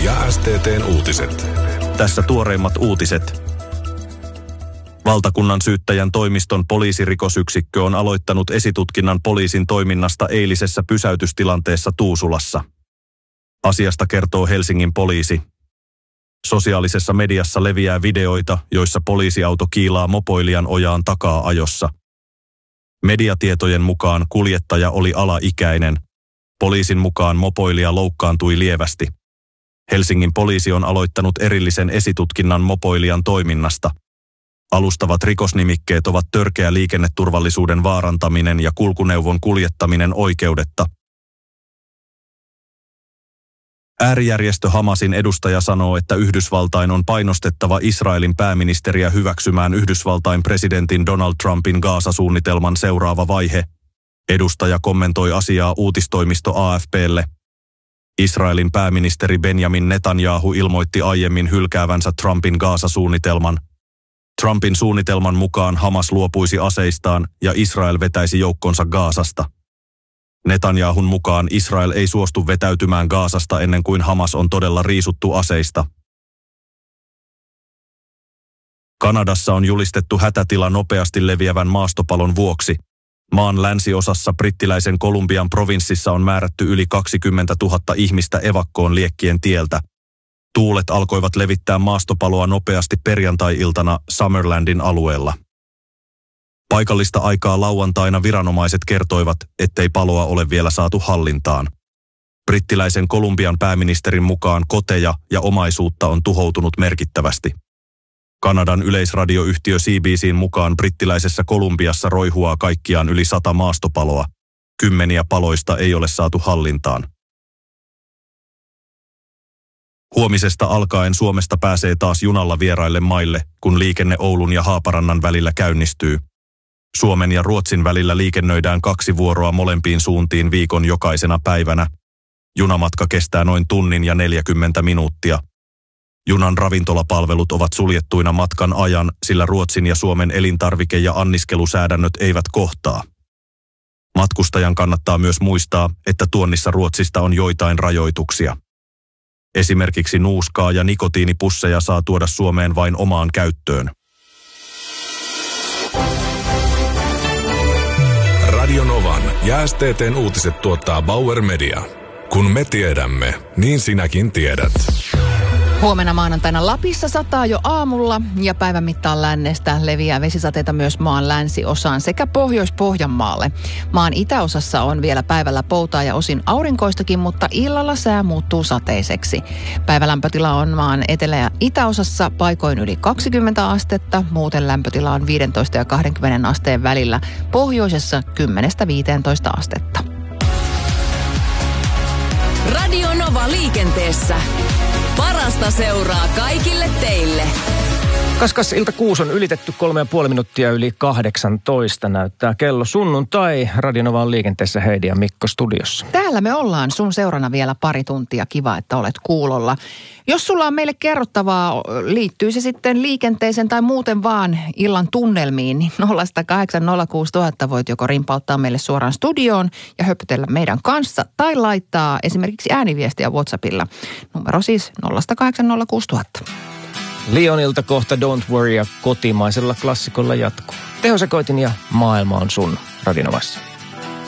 ja STT:n uutiset. Tässä tuoreimmat uutiset. Valtakunnan syyttäjän toimiston poliisirikosyksikkö on aloittanut esitutkinnan poliisin toiminnasta eilisessä pysäytystilanteessa Tuusulassa. Asiasta kertoo Helsingin poliisi. Sosiaalisessa mediassa leviää videoita, joissa poliisiauto kiilaa mopoilijan ojaan takaa ajossa. Mediatietojen mukaan kuljettaja oli alaikäinen. Poliisin mukaan mopoilija loukkaantui lievästi. Helsingin poliisi on aloittanut erillisen esitutkinnan mopoilijan toiminnasta. Alustavat rikosnimikkeet ovat törkeä liikenneturvallisuuden vaarantaminen ja kulkuneuvon kuljettaminen oikeudetta. Äärijärjestö Hamasin edustaja sanoo, että Yhdysvaltain on painostettava Israelin pääministeriä hyväksymään Yhdysvaltain presidentin Donald Trumpin Gaasa-suunnitelman seuraava vaihe. Edustaja kommentoi asiaa uutistoimisto AFP:lle. Israelin pääministeri Benjamin Netanyahu ilmoitti aiemmin hylkäävänsä Trumpin Gaasa-suunnitelman. Trumpin suunnitelman mukaan Hamas luopuisi aseistaan ja Israel vetäisi joukkonsa Gaasasta. Netanyahun mukaan Israel ei suostu vetäytymään Gaasasta ennen kuin Hamas on todella riisuttu aseista. Kanadassa on julistettu hätätila nopeasti leviävän maastopalon vuoksi. Maan länsiosassa brittiläisen Kolumbian provinssissa on määrätty yli 20 000 ihmistä evakkoon liekkien tieltä. Tuulet alkoivat levittää maastopaloa nopeasti perjantai-iltana Summerlandin alueella. Paikallista aikaa lauantaina viranomaiset kertoivat, ettei paloa ole vielä saatu hallintaan. Brittiläisen Kolumbian pääministerin mukaan koteja ja omaisuutta on tuhoutunut merkittävästi. Kanadan yleisradioyhtiö CBC:n mukaan brittiläisessä Kolumbiassa roihuaa kaikkiaan yli 100 maastopaloa. 10 paloista ei ole saatu hallintaan. Huomisesta alkaen Suomesta pääsee taas junalla vieraille maille, kun liikenne Oulun ja Haaparannan välillä käynnistyy. Suomen ja Ruotsin välillä liikennöidään 2 vuoroa molempiin suuntiin viikon jokaisena päivänä. Junamatka kestää noin tunnin ja 40 minuuttia. Junan ravintolapalvelut ovat suljettuina matkan ajan, sillä Ruotsin ja Suomen elintarvike- ja anniskelusäädännöt eivät kohtaa. Matkustajan kannattaa myös muistaa, että tuonnissa Ruotsista on joitain rajoituksia. Esimerkiksi nuuskaa ja nikotiinipusseja saa tuoda Suomeen vain omaan käyttöön. Radio Novan ja STT:n uutiset tuottaa Bauer Media. Kun me tiedämme, niin sinäkin tiedät. Huomenna maanantaina Lapissa sataa jo aamulla ja päivän mittaan lännestä leviää vesisateita myös maan länsiosaan sekä Pohjois-Pohjanmaalle. Maan itäosassa on vielä päivällä poutaa ja osin aurinkoistakin, mutta illalla sää muuttuu sateiseksi. Päivälämpötila on maan etelä- ja itäosassa paikoin yli 20 astetta, muuten lämpötila on 15 ja 20 asteen välillä, pohjoisessa 10-15 astetta. Radio Nova liikenteessä. Parasta seuraa kaikille teille. Kaskas ilta 6 on ylitetty 3,5 minuuttia yli 18 näyttää kello sunnuntai. Radio Nova on liikenteessä Heidi ja Mikko studiossa. Täällä me ollaan sun seurana vielä pari tuntia. Kiva, että olet kuulolla. Jos sulla on meille kerrottavaa, liittyy se sitten liikenteeseen tai muuten vaan illan tunnelmiin, niin 0806000 voit joko rimpauttaa meille suoraan studioon ja höpötellä meidän kanssa tai laittaa esimerkiksi ääniviestiä WhatsAppilla. Numero siis 0806000. Leonilta kohta Don't Worry ja kotimaisella klassikolla jatkuu. Tehosekoitin ja maailma on sun Radio Novassa.